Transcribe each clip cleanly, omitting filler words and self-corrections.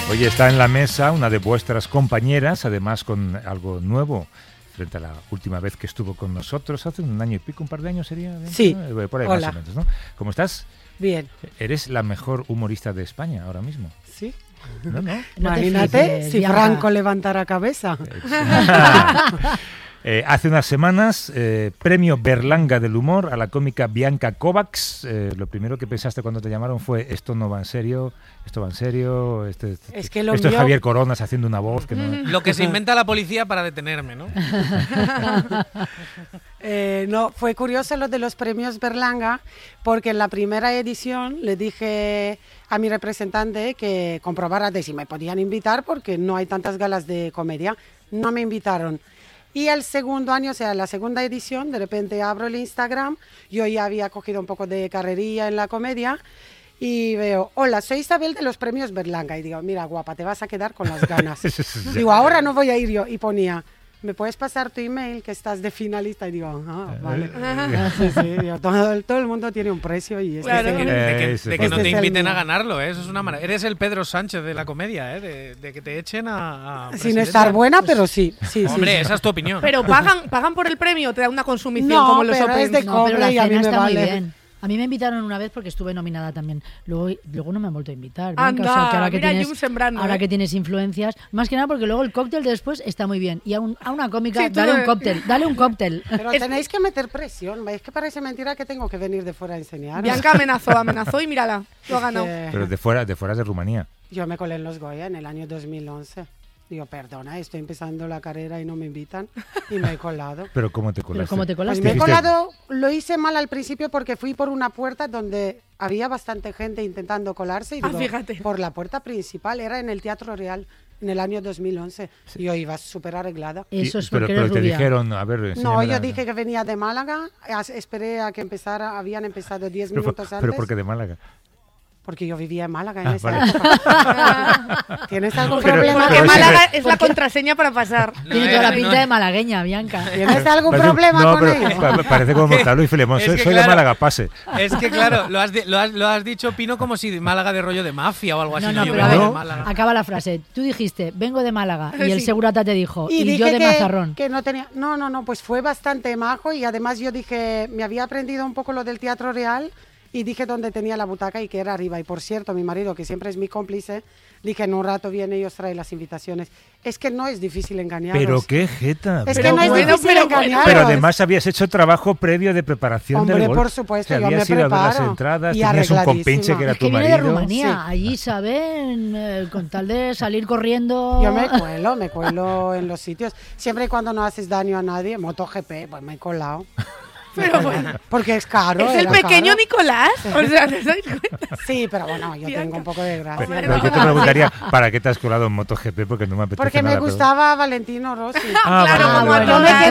Hoy está en la mesa una de vuestras compañeras, además con algo nuevo, frente a la última vez que estuvo con nosotros, hace un año y pico, un par de años sería. Sí. Por ahí Hola. más o menos, ¿no? ¿Cómo estás? Bien. Eres la mejor humorista de España ahora mismo. Sí. ¿No? Imagínate si Franco levantara cabeza. Hace unas semanas, premio Berlanga del humor a la cómica Bianca Kovacs. Lo primero que pensaste cuando te llamaron fue: esto no va en serio, esto va en serio, esto es Javier Coronas haciendo una voz que no... Lo que se inventa la policía para detenerme, ¿no? No, fue curioso lo de los premios Berlanga, porque en la primera edición le dije a mi representante que comprobara de si me podían invitar, porque no hay tantas galas de comedia. No me invitaron. Y el segundo año, o sea, la segunda edición, de repente abro el Instagram, yo ya había cogido un poco de carrería en la comedia, y veo: hola, soy Isabel de los premios Berlanga. Y digo: mira, guapa, te vas a quedar con las ganas. Digo: ahora no voy a ir yo. Y ponía: ¿me puedes pasar tu email, que estás de finalista? Y digo: vale. Sí, digo, todo el mundo tiene un precio y claro, de que no te inviten a ganarlo, ¿eh? Eso es una maravilla. Eres el Pedro Sánchez de la comedia, ¿eh? De que te echen a sin estar buena, pero sí. Hombre, sí. Esa es tu opinión. Pero pagan por el premio o te da una consumición como los pero Open. es de cobre, pero la y a mí cena me está vale. muy bien. A mí me invitaron una vez porque estuve nominada también. Luego no me han vuelto a invitar. Anda, O sea, que ahora que tienes influencias, más que nada porque luego el cóctel de después está muy bien. Y a una cómica, Sí, dale un cóctel. Pero tenéis que meter presión. Es que parece mentira que tengo que venir de fuera a enseñar. Bianca amenazó y mírala, lo ha ganado. Pero de fuera de Rumanía. Yo me colé en los Goya en el año 2011. Digo: perdona, estoy empezando la carrera y no me invitan, y me he colado. ¿Pero cómo te colaste? Pues me he colado, lo hice mal al principio porque fui por una puerta donde había bastante gente intentando colarse, y digo, fíjate. Por la puerta principal, era en el Teatro Real en el año 2011. Sí. Yo iba súper arreglada. Eso es porque pero te rubia. dijeron, a ver... No, yo dije que venía de Málaga, esperé a que habían empezado 10 minutos antes. ¿Pero por qué de Málaga? Porque yo vivía en Málaga en esa vale. época. ¿Tienes algún problema? Porque Málaga es la contraseña para pasar. Tiene toda la pinta de malagueña, Bianca. ¿Tienes algún problema con ello? Parece como Mortalo y Filemón. Soy de Málaga, pase. Es que claro, lo has dicho, Pino, como si de Málaga de rollo de mafia o algo así. No, pero a ver, acaba la frase. Tú dijiste: vengo de Málaga, y el segurata te dijo: y yo de Mazarrón. Que no tenía... No, pues fue bastante majo, y además yo dije, me había aprendido un poco lo del Teatro Real, y dije dónde tenía la butaca y que era arriba. Y por cierto, mi marido, que siempre es mi cómplice, dije: en un rato viene y os trae las invitaciones. Es que no es difícil engañaros. Pero qué jeta. Es que no es difícil engañaros. Pero además habías hecho trabajo previo de preparación del golf. Por supuesto, yo me habías ido a ver las entradas, tenías un compinche que era tu marido. Viene de Rumanía, sí. Allí saben, con tal de salir corriendo... Yo me cuelo en los sitios. Siempre y cuando no haces daño a nadie. MotoGP, pues me he colado. Pero bueno, porque es caro. ¿Es el pequeño caro. Nicolás? O sea, ¿te dais cuenta? Sí, pero bueno, yo tengo un poco de gracia. Pero yo te preguntaría, ¿para qué te has colado en MotoGP? Porque no me apetece Porque nada, me gustaba Valentino Rossi. Claro, vale.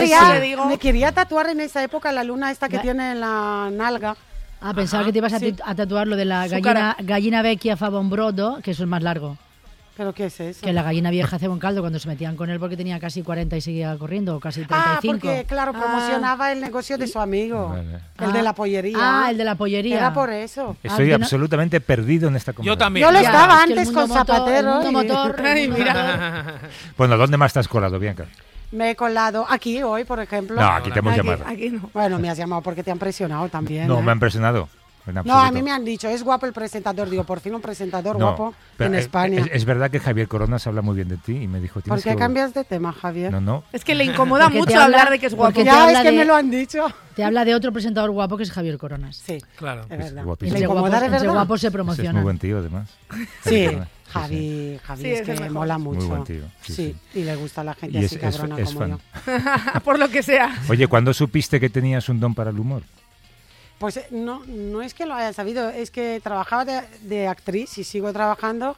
Yo me quería tatuar en esa época la luna esta que tiene en la nalga. Pensaba que te ibas a tatuar lo de la gallina vecchia fa bon brodo, que eso es más largo. ¿Pero qué es eso? Que la gallina vieja hace buen caldo cuando se metían con él porque tenía casi 40 y seguía corriendo, o casi 35. Porque, claro, promocionaba el negocio de su amigo, el de la pollería. El de la pollería. Era por eso. Estoy absolutamente perdido en esta conversación. Yo también. Yo lo estaba antes con Zapatero. Ay, mira. Bueno, ¿dónde más te has colado, Bianca? Me he colado aquí hoy, por ejemplo. No, aquí te hemos llamado. Aquí no. Bueno, me has llamado porque te han presionado también. No, me han presionado. No, a mí me han dicho: es guapo el presentador. Digo: por fin un presentador guapo en España. Es verdad que Javier Coronas habla muy bien de ti y me dijo... ¿Por qué cambias de tema, Javier? No. Es que le incomoda mucho hablar de que es guapo. Ya es que me lo han dicho. Te habla de otro presentador guapo que es Javier Coronas. Sí, claro. Es verdad. Entre guapos se promociona. Es muy buen tío, además. Sí, Javi es que mola mucho. Muy buen tío. Sí, y le gusta a la gente así cabrona como yo. Por lo que sea. Oye, ¿cuándo supiste que tenías un don para el humor? Pues no es que lo haya sabido, es que trabajaba de actriz y sigo trabajando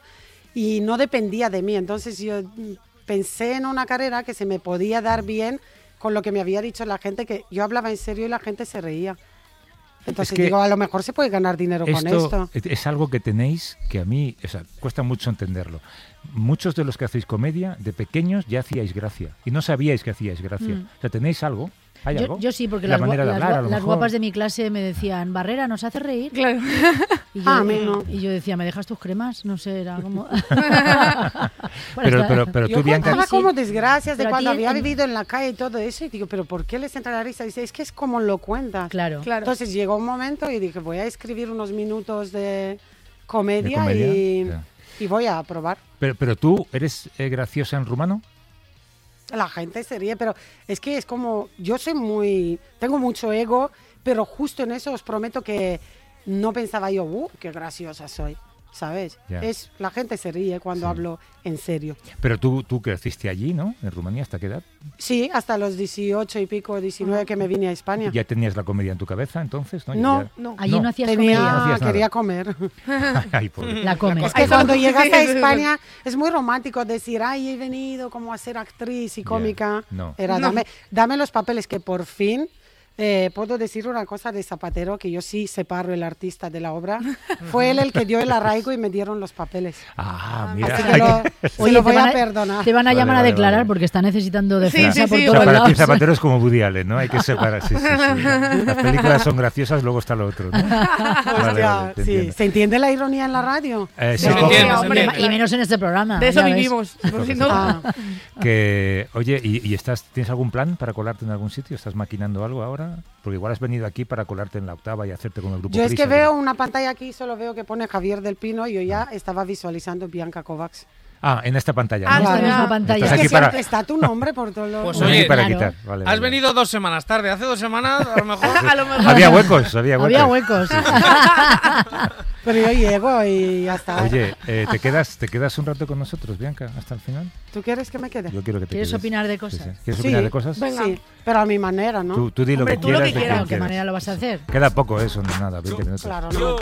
y no dependía de mí. Entonces yo pensé en una carrera que se me podía dar bien con lo que me había dicho la gente, que yo hablaba en serio y la gente se reía. Entonces digo, a lo mejor se puede ganar dinero con esto. Es algo que tenéis que a mí, cuesta mucho entenderlo. Muchos de los que hacéis comedia, de pequeños ya hacíais gracia y no sabíais que hacíais gracia. O sea, tenéis algo ¿Hay algo? Yo sí, porque La las, manera de hablar, a lo las mejor. guapas de mi clase me decían, Barrera, ¿nos hace reír? Claro. Y yo, A mí no. y yo decía, ¿me dejas tus cremas? No sé, era como... Pero Yo tú, Bianca... contaba Sí. como desgracias de Pero a cuando ti había en- vivido en la calle y todo eso, y digo, ¿pero por qué les entra la risa? Dice, es que es como lo cuentas. Claro. Claro. Entonces llegó un momento y dije, voy a escribir unos minutos de comedia, ¿De comedia? y, Ya. y voy a probar. Pero tú, ¿eres graciosa en rumano? La gente se ríe, pero es que es como, yo tengo mucho ego, pero justo en eso os prometo que no pensaba yo, qué graciosa soy, ¿sabes? Ya. La gente se ríe cuando Sí. hablo en serio. Pero tú creciste allí, ¿no? En Rumanía, ¿hasta qué edad? Sí, hasta los 18 y pico, 19 que me vine a España. ¿Ya tenías la comedia en tu cabeza entonces? No. No, Ya- No. Allí no hacías No comedia. hacías nada. quería comer. Ay, pobre. La comes. Es que Ay, cuando no. llegas a Sí, sí, sí. España es muy romántico decir, ay, he venido como a ser actriz y cómica. no. Era, No. dame los papeles, que por fin puedo decir una cosa de Zapatero, que yo sí separo el artista de la obra. Fue él el que dio el arraigo y me dieron los papeles. Ah, mira. Así que se lo voy a perdonar. te van a Vale, llamar a vale, declarar vale. porque está necesitando Sí, defensa sí, por sí, todos Para ti lados. Zapatero es como Woody Allen, ¿no? Hay que separar. Sí. Las películas son graciosas, luego está lo otro, ¿no? Hostia, te sí. entiendo. ¿Se entiende la ironía en la radio? Sí, Se como- entiende, hombre, se entiende. Y menos en este programa. De eso ya ves. vivimos. Por si no. Ah, que, oye, ¿y tienes algún plan para colarte en algún sitio? ¿Estás maquinando algo ahora? Porque igual has venido aquí para colarte en la Octava y hacerte con el grupo yo es que Prisa, veo una pantalla aquí, solo veo que pone Javier del Pino y yo ya estaba visualizando Bianca Kovacs. Ah, en esta pantalla, En ¿no? esta Vale. misma pantalla. Estás Es que aquí para- siempre está tu nombre por todos los... Pues Estás oye, aquí para claro. quitar. Vale, Has vale. venido 2 semanas tarde. Hace 2 semanas, a lo mejor. A lo mejor. Había huecos, había huecos. Había huecos. Pero yo llego y ya está. Oye, ¿te quedas un rato con nosotros, Bianca, hasta el final? ¿Tú quieres que me quede? Yo quiero que te ¿Quieres quedes. opinar de Sí, cosas? sí. ¿Quieres Sí. opinar de cosas? Venga. Sí, pero a mi manera, ¿no? Tú di lo Hombre, que tú lo quieras. que de quieras. ¿De qué quieras. manera lo vas a hacer? Queda poco eso, nada, 20 minutos. Claro, no.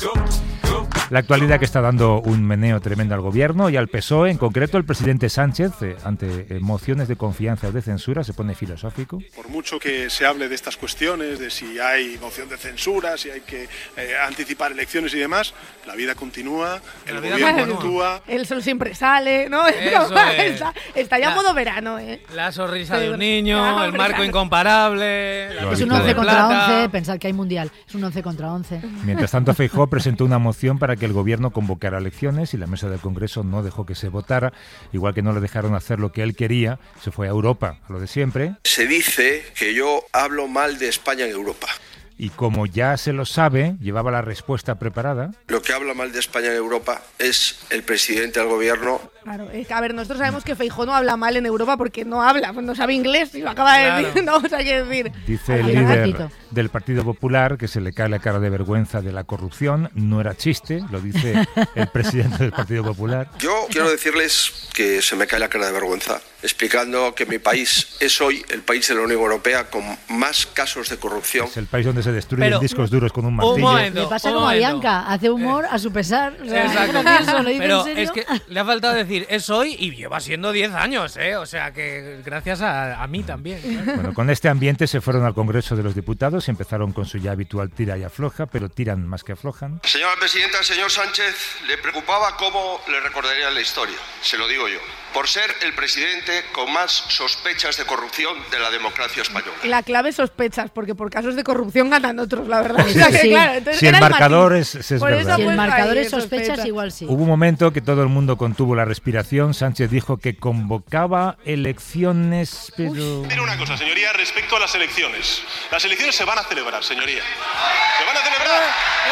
La actualidad que está dando un meneo tremendo al gobierno y al PSOE, en concreto el presidente Sánchez, ante mociones de confianza o de censura, se pone filosófico. Por mucho que se hable de estas cuestiones, de si hay moción de censura, si hay que anticipar elecciones y demás, la vida continúa, el La vida gobierno continúa. actúa. El sol siempre sale, ¿no? Eso es. Está ya La- modo verano, ¿eh? La sonrisa Sí, de un niño, claro, el marco claro. incomparable. la Lo Es un habitual. 11 de contra plata. 11. Pensad que hay mundial. Es un 11 contra 11. Mientras tanto, Feijóo presentó una moción para que el gobierno convocara elecciones y la mesa del Congreso no dejó que se votara, igual que no le dejaron hacer lo que él quería, se fue a Europa, a lo de siempre, Se dice que yo hablo mal de España en Europa. y como ya se lo sabe, llevaba la respuesta preparada. Lo que habla mal de España en Europa es el presidente del gobierno. Claro, es que, a ver, nosotros sabemos que Feijóo no habla mal en Europa porque no habla, pues no sabe inglés y lo acaba de Claro. decir, no, o sea, hay que decir. Dice el Aquí, líder ratito. del Partido Popular que se le cae la cara de vergüenza de la corrupción. No era chiste, lo dice el presidente del Partido Popular. Yo quiero decirles que se me cae la cara de vergüenza, explicando que mi país es hoy el país de la Unión Europea con más casos de corrupción. Es el país donde se destruyen Pero, discos duros con un un martillo. momento. Le pasa un como a momento. Bianca. Hace humor a su pesar. O sea, Exacto. es gracioso, ¿lo dice Pero en serio? es que le ha faltado decir es hoy y lleva siendo 10 años, ¿eh? O sea que gracias a mí también. claro. Bueno, con este ambiente se fueron al Congreso de los Diputados y empezaron con su ya habitual tira y afloja, pero tiran más que aflojan. Señora presidenta, al señor Sánchez le preocupaba cómo le recordaría en la historia. Se lo digo yo. Por ser el presidente con más sospechas de corrupción de la democracia española. La clave sospechas, porque por casos de corrupción ganan otros, la verdad. O sea, que, Sí. claro, entonces Si el era marcador matiz. es Por verdad. eso Si el pues, marcador ahí es sospechas, igual sí. Hubo un momento que todo el mundo contuvo la respiración. Sánchez dijo que convocaba elecciones, pero... Diré una cosa, señoría, respecto a las elecciones. Las elecciones se van a celebrar, señoría. Se van a celebrar.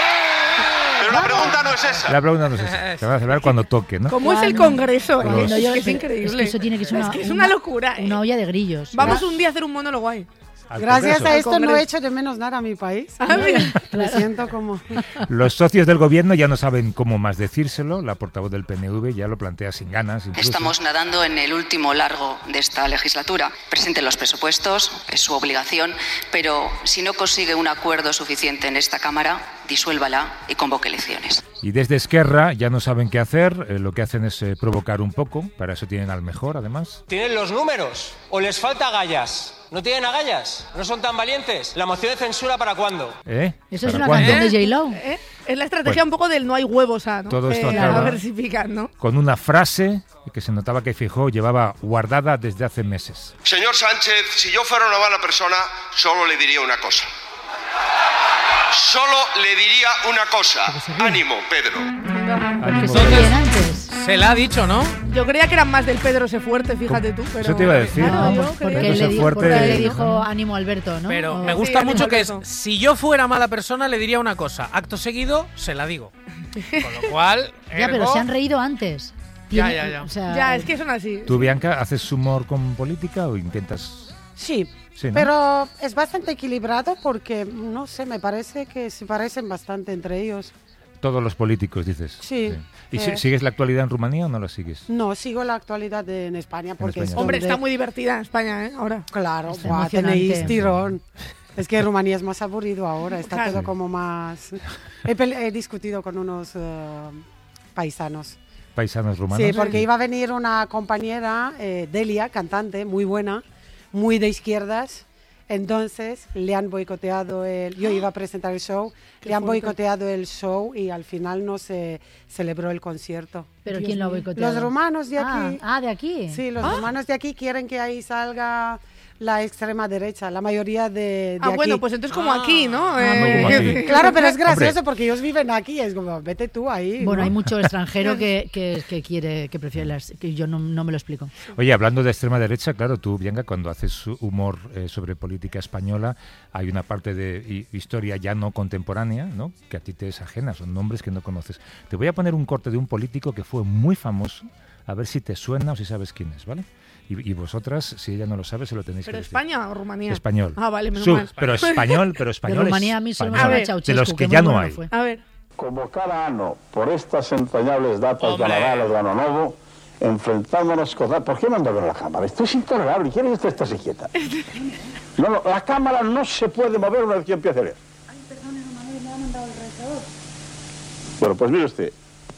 Pero la pregunta no es esa. La pregunta no es esa. Se va a celebrar cuando toque, ¿no? ¿Cómo es el Cuando- Congreso? cuando Es, yo- que es Es increíble. que eso tiene que ser Es una locura, ¿eh? Una olla de grillos. Vamos un día a hacer un monólogo ahí. Al Gracias Congreso. a esto no Congreso. he hecho de menos nada a mi país. Ah, mira. Me siento como... Los socios del gobierno ya no saben cómo más decírselo. La portavoz del PNV ya lo plantea sin ganas. Incluso. Estamos nadando en el último largo de esta legislatura. Presenten los presupuestos, es su obligación, pero si no consigue un acuerdo suficiente en esta Cámara, disuélvala y convoque elecciones. Y desde Esquerra ya no saben qué hacer. Lo que hacen es provocar un poco. Para eso tienen al mejor, además. ¿Tienen los números o les falta agallas? ¿No tienen agallas? ¿No son tan valientes? ¿La moción de censura para cuándo? ¿Eh? Eso es ¿Para una cuándo? canción de J-Lo. Es la estrategia un poco del no hay huevos, ¿no? Todo esto acaba a ver si pican, ¿no? con una frase que se notaba que Feijóo llevaba guardada desde hace meses. Señor Sánchez, si yo fuera una mala persona, solo le diría una cosa. Solo le diría una cosa. Ánimo, Pedro. Entonces, se la ha dicho, ¿no? Yo creía que eran más del Pedro sé fuerte, fíjate tú. Pero Eso te iba a decir. No, porque él le dijo ánimo Alberto, ¿no? Pero me gusta mucho que es, si yo fuera mala persona le diría una cosa, acto seguido se la digo. Con lo cual... Ya, pero se han reído antes. Ya. O sea, Ya, es que son así. ¿Tú, Bianca, haces humor con política o intentas...? Sí, ¿no? pero es bastante equilibrado porque, no sé, me parece que se parecen bastante entre ellos. Todos los políticos, dices. Sí. ¿Y sigues la actualidad en Rumanía o no la sigues? No, sigo la actualidad en España porque es Hombre, donde- está muy divertida en España, ¿eh? Ahora. Claro, Está buah, emocionante. tenéis tirón. Es que Rumanía es más aburrido ahora, está Claro. todo como más... He discutido con unos paisanos. Paisanos rumanos. Sí, porque iba a venir una compañera, Delia, cantante, muy buena, muy de izquierdas. Entonces le han boicoteado yo iba a presentar el show, le han boicoteado el show y al final no se celebró el concierto. ¿Pero quién lo ha boicoteado? Los rumanos de aquí. ¿de aquí? Sí, los rumanos de aquí quieren que ahí salga la extrema derecha, la mayoría de aquí. Bueno, pues entonces como aquí, ¿no? como aquí. Claro, pero es gracioso Hombre. porque ellos viven aquí, es como, vete tú ahí. Bueno, ¿no? hay mucho extranjero que quiere, que prefiere que yo no me lo explico. Oye, hablando de extrema derecha, claro, tú, Bianca, cuando haces humor sobre política española, hay una parte de historia ya no contemporánea, ¿no?, que a ti te es ajena, son nombres que no conoces. Te voy a poner un corte de un político que fue muy famoso, a ver si te suena o si sabes quién es, ¿vale? Y vosotras, si ella no lo sabe, se lo tenéis ¿Pero que decir. España o Rumanía? Español. Ah, vale, menos mal. Pero español De Rumanía a mí solo me español. suena De Ceausescu, los que muy ya no bueno hay. fue. A ver. Como cada ano, por estas entrañables datas Hombre. de Nadal o de Ano Novo, enfrentándonos con... ¿Por qué no anda con la cámara? Esto es intolerable. ¿Quiere que usted esté quieta? No, la cámara no se puede mover una vez que empiece a leer. Ay, perdone, Manuel, me ha mandado el rezador. Bueno, pues mire usted.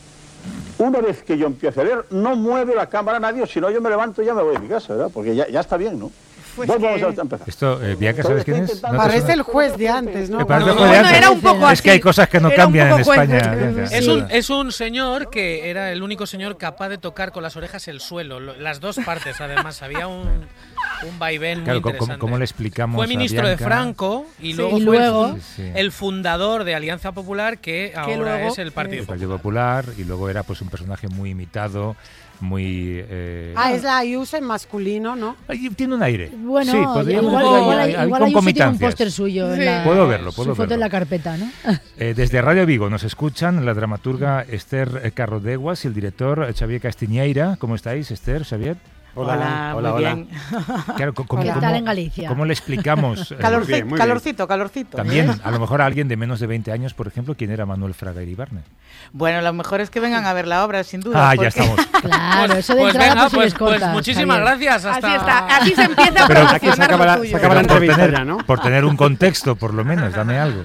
Una vez que yo empiece a leer, no mueve la cámara nadie, si no yo me levanto y ya me voy a mi casa, ¿verdad? Porque ya está bien, ¿no? Pues Vamos que- a empezar. Esto, Bianca, ¿sabes quién es? ¿No te Parece suena? el juez de antes, ¿no? Me parece No, el juez de bueno, antes. era un poco Es que así. hay cosas que no Era un cambian en poco juez. España. Bianca. Es un señor que era el único señor capaz de tocar con las orejas el suelo, las dos partes además, había un vaivén Claro, muy interesante. ¿cómo le explicamos Fue a ministro de Bianca? Franco y Sí, luego y fue luego- el fundador de Alianza Popular, que ahora luego- es el Partido El Popular. Partido Popular, y luego era pues un personaje muy imitado, muy... Es la Ayuso en masculino, ¿no? tiene un aire. Bueno, sí, podríamos igual, decir, igual, hay igual Ayuso tiene un concomitancias. póster suyo. Sí. En la, Puedo verlo, su puedo foto verlo. en la carpeta, ¿no? Desde Radio Vigo nos escuchan la dramaturga Esther Carrodeguas y el director Xavier Castiñeira. ¿Cómo estáis, Esther, Xavier? Hola, muy bien. Claro, ¿Qué tal en Galicia? ¿Cómo le explicamos? Calorcito. También, a lo mejor a alguien de menos de 20 años, por ejemplo, ¿quién era Manuel Fraga Iribarne? Bueno, lo mejor es que vengan a ver la obra, sin duda. Ya estamos. Claro, eso de Pues entrada venga, pues, si les pues cortas, muchísimas Javier. gracias. Así Hasta... está, así se empieza a Pero promocionar aquí se lo acaba tuyo. Pero por entrevista tener, ya, ¿no? por tener un contexto, por lo menos, dame algo.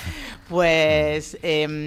Pues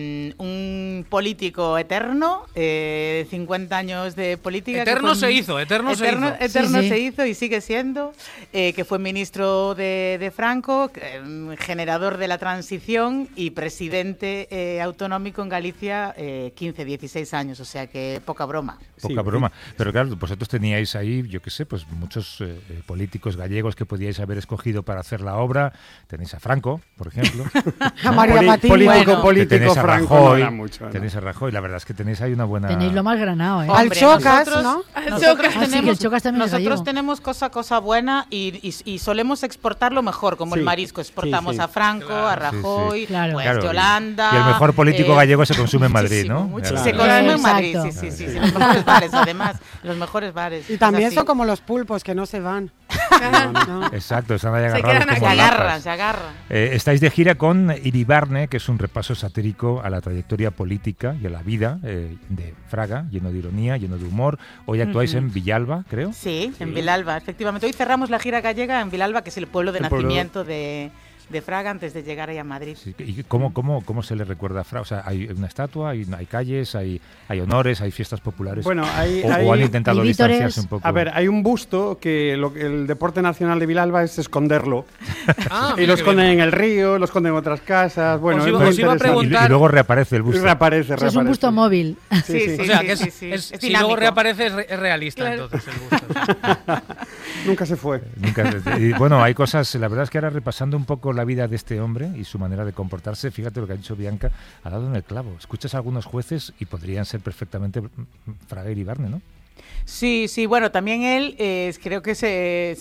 un político eterno, 50 años de política. Eterno se hizo. Eterno Sí, sí. se hizo y sigue siendo, que fue ministro de Franco, generador de la transición y presidente autonómico en Galicia 15, 16 años, o sea que poca broma. Poca broma. Pero claro, vosotros teníais ahí, yo qué sé, pues muchos políticos gallegos que podíais haber escogido para hacer la obra. Tenéis a Franco, por ejemplo. A María Matilde. Que tenéis a Franco Rajoy, no era mucho, ¿no? tenéis a Rajoy. La verdad es que tenéis ahí una buena... Tenéis lo más granado, ¿eh? Al Hombre, Chocas, nosotros- ¿no? Nosotros Ah, sí, que el Chocas también es nosotros gallego. tenemos cosa buena y solemos exportarlo mejor, como el Sí, marisco. Exportamos sí. a Franco, a Sí, sí. Rajoy, Claro. pues Claro, Yolanda. y el mejor político gallego se consume en Madrid, muchísimo, ¿no? muchísimo. Claro. Se consume en Exacto. Madrid, sí. Los mejores bares, además. Los mejores bares. Y también Es así. son como los pulpos que no se van. ¿no? Exacto, están ahí Se agarrados quedan como Se aquí. lapas. se agarran. Estáis de gira con Iribarne, que es un repaso satírico a la trayectoria política y a la vida de Fraga, lleno de ironía, lleno de humor. Hoy actuáis en Villalba, creo. Sí, en Vilalba, efectivamente. Hoy cerramos la gira gallega en Vilalba, que es el pueblo de El pueblo- nacimiento de de Fraga antes de llegar ahí a Madrid. Sí, ¿y cómo se le recuerda a Fraga? O sea, ¿hay una estatua, hay calles, hay honores, hay fiestas populares? Bueno, ¿O han intentado distanciarse un poco? A ver, hay un busto que el deporte nacional de Vilalba es esconderlo. Y lo esconden en el río, lo esconden en otras casas. Bueno, os iba a preguntar... Y luego reaparece el busto. Reaparece. Es un busto móvil. Sí. O sea, que si luego reaparece es realista, claro. Entonces el busto. Nunca se fue. Y bueno, hay cosas, la verdad es que ahora repasando un poco la vida de este hombre y su manera de comportarse, fíjate lo que ha dicho Bianca, ha dado en el clavo. Escuchas a algunos jueces y podrían ser perfectamente Fraga y Iribarne, ¿no? Sí, bueno, también él creo que se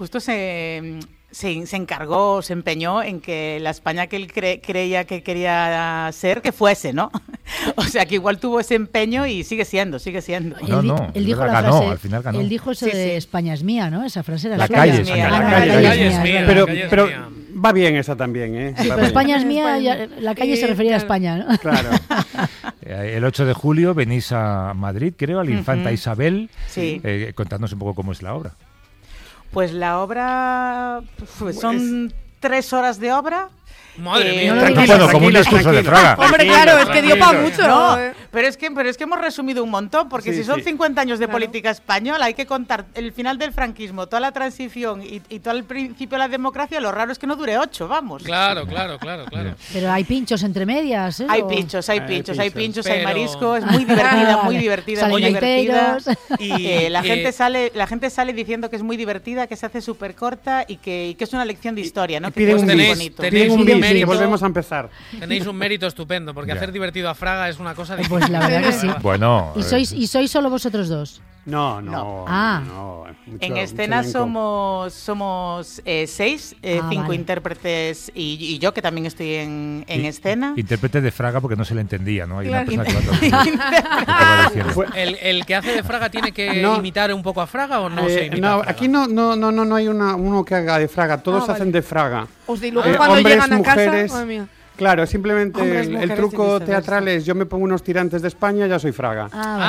encargó, se empeñó en que la España que él creía que quería ser, que fuese, ¿no? O sea, que igual tuvo ese empeño y sigue siendo. Él dijo la frase, al final ganó. Él dijo eso de España es mía, ¿no? Esa frase era la calle es mía. La calle es mía. Pero va bien esa también, ¿eh? Sí, pero España es mía, la calle se refería a España, ¿no? Claro. El 8 de julio venís a Madrid, creo, a la Infanta Isabel. Sí. Contadnos un poco cómo es la obra. Pues la obra son 3 horas de obra. Madre mía. Bueno, como un discurso de Fraga. Hombre, claro, es que dio para mucho. No, pero es que hemos resumido un montón, porque si son 50 años de política española, hay que contar el final del franquismo, toda la transición y todo el principio de la democracia. Lo raro es que no dure 8, vamos. Claro. Pero hay pinchos entre medias, ¿eh? Hay pinchos, hay marisco, es muy divertida, muy divertida. Y la gente sale diciendo que es muy divertida, que se hace súper corta y que es una lección de historia, ¿no? Que es muy bonito. Tenéis un mérito, que volvemos a empezar. Tenéis un mérito estupendo, porque hacer divertido a Fraga es una cosa difícil. Pues la verdad que sí. Bueno. ¿Y sois solo vosotros dos? No. En escena somos 6, 5 intérpretes y yo, que también estoy en escena. Intérprete de Fraga porque no se le entendía, ¿no? Hay una persona que ¿El que hace de Fraga tiene que imitar un poco a Fraga o no se imita a Fraga? Aquí no hay uno que haga de Fraga, todos hacen de Fraga. Y luego cuando hombres, llegan a casa, mujeres, madre mía. Claro, simplemente el truco teatral es: yo me pongo unos tirantes de España, ya soy Fraga.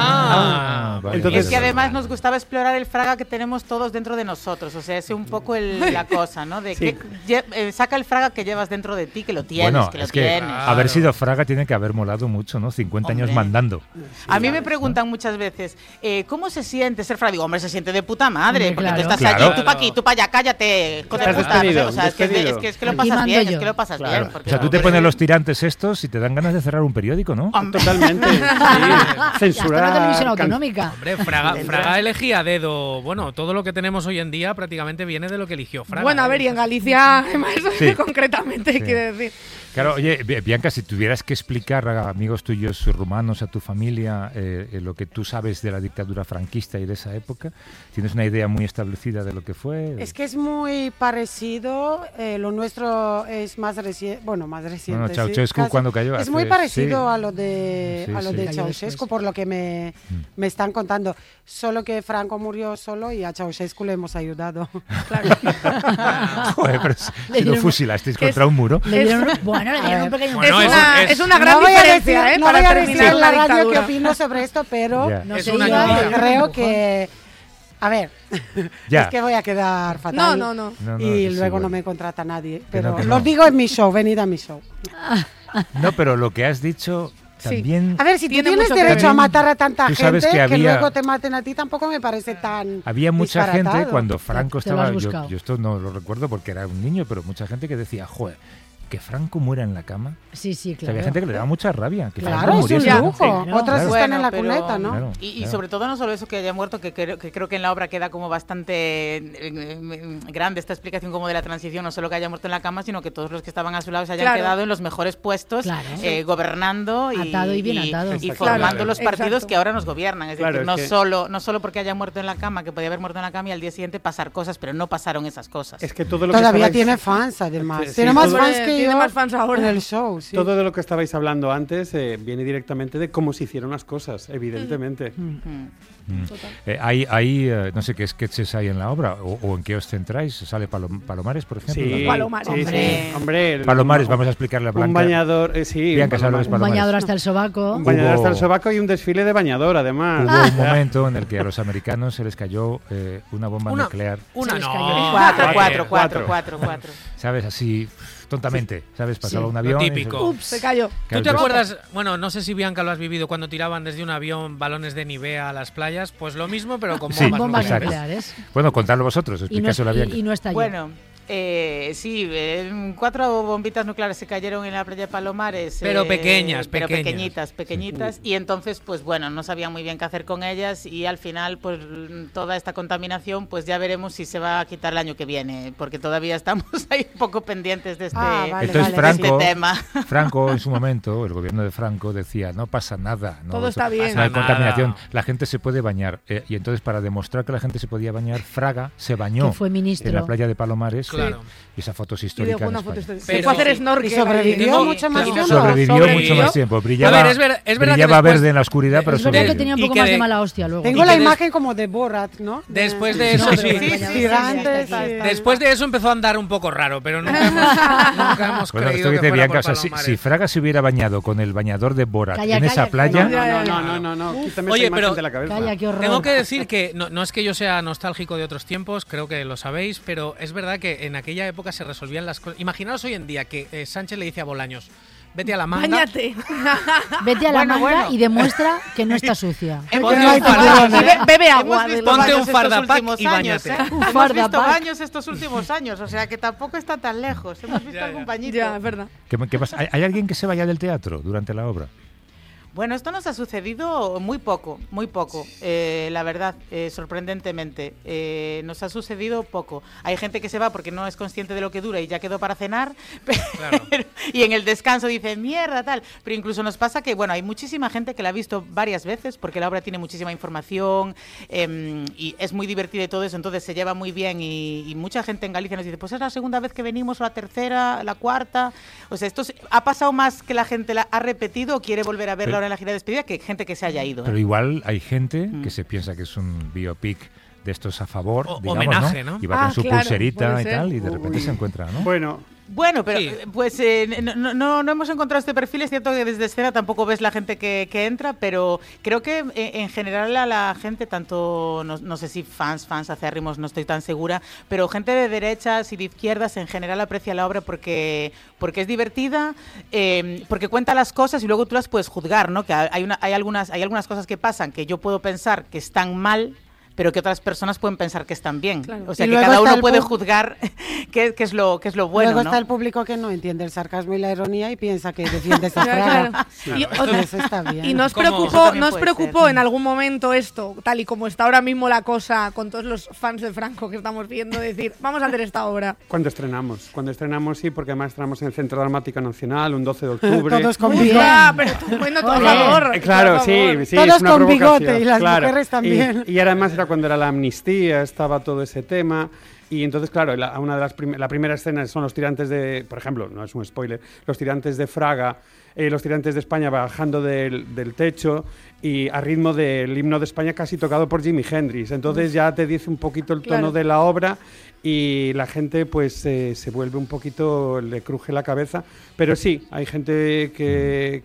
Vale. Entonces, es que además nos gustaba explorar el Fraga que tenemos todos dentro de nosotros. O sea, es un poco la cosa, ¿no? De que saca el Fraga que llevas dentro de ti, que lo tienes, que lo tienes. Haber sido Fraga tiene que haber molado mucho, ¿no? 50 años mandando. A mí me preguntan muchas veces, ¿cómo se siente ser Fraga? Digo, hombre, se siente de puta madre, porque tú estás allí, tú pa' aquí, tú pa' allá, cállate. O sea, es que lo pasas bien, es que lo pasas bien. O sea, tú te pones los tirantes estos y te dan ganas de cerrar un periódico, ¿no? Totalmente. Censurar. Hasta una televisión autonómica. Hombre, Fraga elegía a dedo. Bueno, todo lo que tenemos hoy en día prácticamente viene de lo que eligió Fraga. Bueno, a ver, y en Galicia, además, concretamente, quiere decir. Claro, oye, Bianca, si tuvieras que explicar a amigos tuyos rumanos, a tu familia, lo que tú sabes de la dictadura franquista y de esa época, ¿tienes una idea muy establecida de lo que fue? Es que es muy parecido, lo nuestro es más reciente, Bueno, Ceausescu cuando cayó. Es muy parecido a lo de Ceausescu, por lo que me están contando. Solo que Franco murió solo y a Ceausescu le hemos ayudado. Claro. Joder, pero si lo fusilasteis contra un muro. Bueno, le dieron un pequeño... Es una gran diferencia, no voy a decir en la radio qué opino sobre esto, pero creo que... A ver, es que voy a quedar fatal. No. Y luego no me contrata nadie. Pero lo digo en mi show, venid a mi show. No, pero lo que has dicho... También a ver, si tú tienes derecho a matar a tanta gente, que luego te maten a ti, tampoco me parece tan Había mucha disparatado. Gente cuando Franco estaba... Yo esto no lo recuerdo porque era un niño, pero mucha gente que decía, joder, que Franco muera en la cama. Sí, claro. O sea, había gente que le daba mucha rabia. Que claro, es un lujo. Otras están en la cuneta, ¿no? Claro, y sobre todo no solo eso que haya muerto, que creo que en la obra queda como bastante grande esta explicación como de la transición, no solo que haya muerto en la cama, sino que todos los que estaban a su lado se hayan quedado en los mejores puestos, gobernando atado y bien atado. Y formando los partidos que ahora nos gobiernan. Es decir, no solo porque haya muerto en la cama, que podía haber muerto en la cama y al día siguiente pasar cosas, pero no pasaron esas cosas. Es que todo lo todavía que tiene fans, además. Tiene más fans que tiene más fans ahora en el show. Sí. Todo de lo que estabais hablando antes viene directamente de cómo se hicieron las cosas, evidentemente. Hay no sé qué sketches hay en la obra o en qué os centráis. ¿Sale Palomares, por ejemplo? Sí, Palomares. Hombre, Palomares, vamos a explicarle a Blanca. Un bañador, Bianca, un bañador hasta el sobaco. Un bañador hasta el sobaco y un desfile de bañador, además. Hubo un momento en el que a los americanos se les cayó una bomba nuclear. Cuatro. Cuatro. ¿Sabes? Así... tontamente, ¿sabes? Pasaba un avión. Lo típico. Ups, se cayó. ¿Tú te acuerdas? Bueno, no sé si Bianca lo has vivido cuando tiraban desde un avión balones de Nivea a las playas. Pues lo mismo, pero con bombas nucleares. Bueno, contadlo vosotros, explícaselo a Bianca. Y no está bueno. Sí, 4 bombitas nucleares se cayeron en la playa de Palomares. Pero pequeñas. Pequeñitas. Y entonces, pues bueno, no sabían muy bien qué hacer con ellas y al final, pues toda esta contaminación, pues ya veremos si se va a quitar el año que viene, porque todavía estamos ahí un poco pendientes de este, tema. Franco, en su momento, el gobierno de Franco decía, no pasa nada. No, todo está bien. No hay contaminación, la gente se puede bañar. Y entonces, para demostrar que la gente se podía bañar, Fraga se bañó en la playa de Palomares. Claro. Y esa foto es histórica. Se fue a hacer snorkel. ¿Sobrevivió mucho más tiempo? Sobrevivió mucho más tiempo. Brillaba, brillaba verde en la oscuridad, pero sobrevivió. Es verdad que tenía un poco más de mala hostia luego. Tengo la imagen como de Borat, ¿no? Después de eso, Después de eso empezó a andar un poco raro, pero nunca hemos creído que fuera Bianca, por Palomares. Si Fraga se hubiera bañado con el bañador de Borat en esa playa... No. Quítame esa imagen de la cabeza. Tengo que decir que no es que yo sea nostálgico de otros tiempos, creo que lo sabéis, pero es verdad que en aquella época se resolvían las cosas. Imaginaos hoy en día que Sánchez le dice a Bolaños, vete a la manga. Báñate. Vete a la manga y demuestra que no está sucia. Bebe agua. Ponte un fardapack y bañate. Hemos visto baños estos últimos años, o sea que tampoco está tan lejos. Hemos visto algún bañito. Ya, es verdad. ¿Qué pasa? ¿Hay alguien que se vaya del teatro durante la obra? Bueno, esto nos ha sucedido muy poco, la verdad, sorprendentemente. Nos ha sucedido poco. Hay gente que se va porque no es consciente de lo que dura y ya quedó para cenar, y en el descanso dice, mierda, tal. Pero incluso nos pasa que, bueno, hay muchísima gente que la ha visto varias veces porque la obra tiene muchísima información y es muy divertida y todo eso, entonces se lleva muy bien y mucha gente en Galicia nos dice, pues es la segunda vez que venimos, o la tercera, la cuarta. O sea, esto ha pasado más que la gente la ha repetido o quiere volver a verla ahora en la gira de despedida que gente que se haya ido. Pero igual hay gente que se piensa que es un biopic de estos a favor, digamos, homenaje, ¿no? Y va con su pulserita y tal, y de repente se encuentra, ¿no? Bueno, pero pues no hemos encontrado este perfil. Es cierto que desde escena tampoco ves la gente que entra, pero creo que en general a la gente, tanto, no sé si fans acérrimos, no estoy tan segura, pero gente de derechas y de izquierdas en general aprecia la obra porque es divertida, porque cuenta las cosas y luego tú las puedes juzgar, ¿no? Que hay algunas cosas que pasan que yo puedo pensar que están mal, pero que otras personas pueden pensar que están bien. Claro. O sea, que cada uno puede juzgar qué es lo bueno. Luego está el público que no entiende el sarcasmo y la ironía y piensa que defiende esa Fraga. Eso está bien. ¿Y nos preocupó en algún momento esto, tal y como está ahora mismo la cosa, con todos los fans de Franco que estamos viendo, decir, vamos a hacer esta obra? Cuando estrenamos sí, porque además estrenamos en el Centro Dramático Nacional un 12 de octubre. Todos con bigote. Pero bueno, por favor. Claro, sí. Todos es una con bigote y las mujeres también. Y además era cuando era la amnistía, estaba todo ese tema. Y entonces, claro, la primera escena son los tirantes de, por ejemplo, no es un spoiler, los tirantes de Fraga, los tirantes de España bajando del techo y a ritmo del himno de España casi tocado por Jimi Hendrix. Entonces ya te dice un poquito el tono de la obra y la gente pues se vuelve un poquito, le cruje la cabeza. Pero sí, hay gente que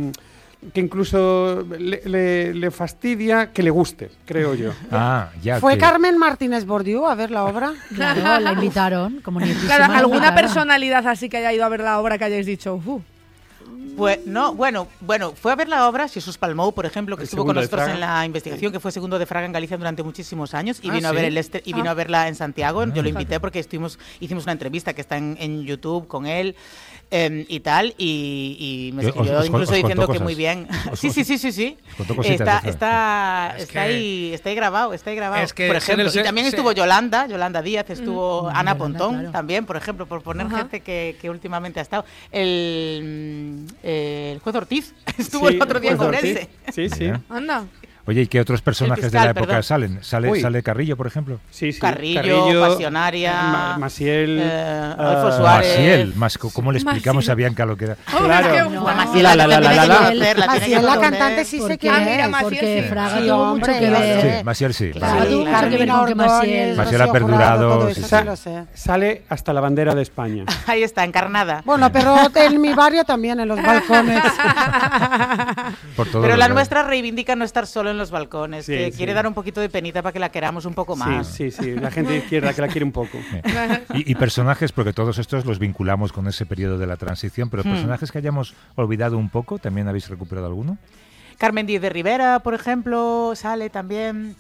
incluso le fastidia que le guste, creo yo. ¿Fue Carmen Martínez Bordiú a ver la obra? Claro, la invitaron. Claro, ¿alguna personalidad así que haya ido a ver la obra que hayáis dicho? Pues no, bueno, fue a ver la obra Jesús Palmou, por ejemplo, que estuvo con nosotros en la investigación, que fue segundo de Fraga en Galicia durante muchísimos años y vino a ver vino a verla en Santiago. Yo lo invité porque hicimos una entrevista que está en YouTube con él. Y tal, y me escribió incluso diciendo que muy bien. Sí. Está ahí grabado. Es que, por ejemplo, y también estuvo Yolanda Díaz, estuvo Ana Pontón, claro. También, por ejemplo, por poner gente que últimamente ha estado. El juez Ortiz estuvo el otro día en Ourense. Sí. Anda. Oye, ¿y qué otros personajes de la época salen? ¿Sale Carrillo, por ejemplo? Sí. Carrillo, Pasionaria, Maciel, Adolfo Suárez. Maciel, ¿cómo le explicamos a Bianca lo que era? Claro. Maciel, la cantante sí se quiere. Porque Fraga tuvo mucho que ver. Sí, Maciel sí. Fraga tuvo mucho que ver con que Maciel ha perdurado. Sale hasta la bandera de España. Ahí está, encarnada. Bueno, pero en mi barrio también, en los balcones. Pero la nuestra reivindica no estar solo en los balcones, Sí, que sí. quiere dar un poquito de penita para que la queramos un poco más. Sí, la gente de izquierda que la quiere un poco. Y personajes, porque todos estos los vinculamos con ese periodo de la transición, pero personajes que hayamos olvidado un poco, ¿también habéis recuperado alguno? Carmen Díez de Rivera, por ejemplo, sale también.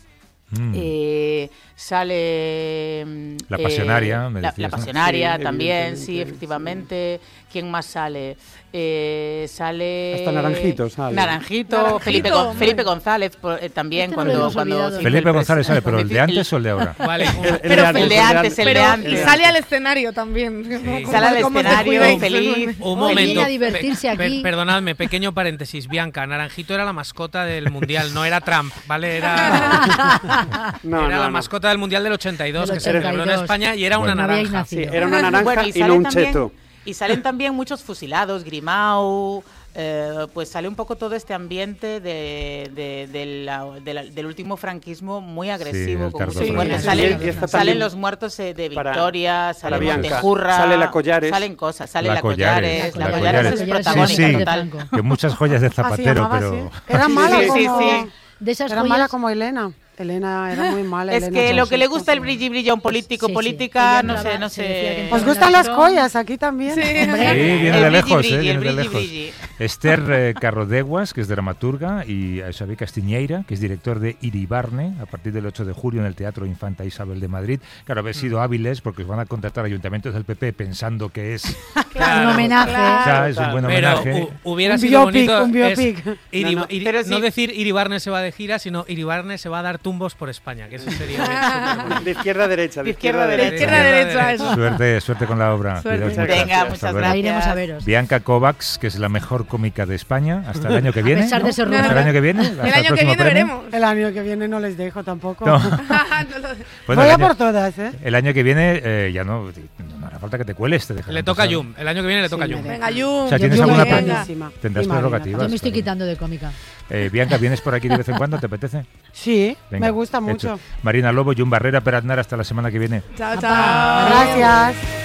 Sale La Pasionaria, me la decías, ¿no? Pasionaria Sí, también, sí, evidentemente, efectivamente. ¿Quién más sale? Sale Hasta Naranjito sale. Naranjito. Felipe González también Este no lo hemos cuando olvidado. Felipe González sale, pero ¿el de antes o el de ahora? Vale, el de antes. Y sale al escenario también. Sale al ¿Cómo te escenario cuidáis? feliz. un Hoy viene momento. a divertirse aquí. Perdonadme, pequeño paréntesis. Bianca, Naranjito era la mascota del Mundial, no era Trump, ¿vale? Era la mascota del Mundial del 82, Del que se celebró en 82. España y era una Bueno, no había naranja. nacido. Era una naranja Bueno, y no salen un también- cheto. Y salen también muchos fusilados, Grimau, pues sale un poco todo este ambiente del último franquismo muy agresivo. el con muchos tardó muertos. franquismo. Y esta Salen también los muertos de para- Victoria, sale Bianca. Montejurra, Sale la Collares. salen cosas, sale La la Collares. La Collares es Sí, protagónica sí, total. que muchas joyas de Zapatero, llamaba pero... así. Era mala Sí, sí, como... sí. De esas Era joyas, mala como Elena. Elena era muy mala. Es Elena que lo que le Ceaușescu. gusta el brilli a un político, Sí, sí. política, Ella no sé, entraba- no se decía que sé. entraba ¿Os en gustan la las elección. joyas aquí también? Sí, Hombre. viene El de lejos, brilli, viene el de brilli, lejos. brilli. Esther Carrodeguas, que es dramaturga, y Xavier Castiñeira, que es director de Iribarne, a partir del 8 de julio en el Teatro Infanta Isabel de Madrid. Claro, habéis sido hábiles porque os van a contratar ayuntamientos del PP pensando que es, Un homenaje. es un buen Pero homenaje. hubiera Un sido biopic, bonito un biopic. no decir Iribarne se va de gira, sino Iribarne se va a dar tumbos por España, que eso sería súper De izquierda a derecha. De izquierda a derecha. Izquierda a derecha, eso. Suerte con la obra. Suerte. Cuidaos mucho. Venga, Hasta muchas luego. gracias. Iremos a veros. Bianca Kovacs, que es la mejor cómica de España, hasta el año que viene. A pesar de ¿no? ser Hasta el rubia. año que viene. hasta El año que próximo viene premio. veremos. El año que viene no les dejo tampoco. No. Bueno, Voy el a año- por todas, ¿eh? El año que viene ya no hará falta que te cueles. Le toca a Yum, el año que viene le toca a Yum. Venga, Yum. O sea, ¿tienes Yo alguna venga. pre- Buenísima. Tendrás Imagínate. prerrogativas. Yo me estoy claro. quitando de cómica. Bianca, ¿vienes por aquí de vez en cuando? ¿Te apetece? Sí, Venga, me gusta hecho. mucho. Marina Lobo, Yum Barrera, Peraznar, hasta la semana que viene. Chao, Papá. chao. Gracias.